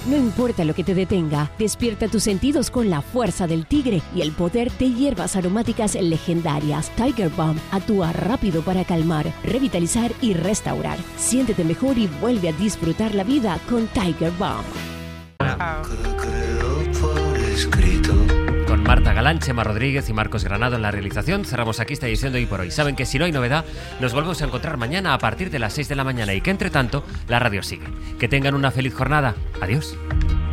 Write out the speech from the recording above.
No importa lo que te detenga, despierta tus sentidos con la fuerza del tigre y el poder de hierbas aromáticas legendarias. Tiger Balm actúa rápido para calmar, revitalizar y restaurar. Siéntete mejor y vuelve a disfrutar la vida con Tiger Balm. Con Marta Galán, Chema Rodríguez y Marcos Granado en la realización, cerramos aquí esta edición de Hoy por Hoy. Saben que si no hay novedad, nos volvemos a encontrar mañana a partir de las 6 de la mañana y que entre tanto, la radio sigue. Que tengan una feliz jornada. Adiós.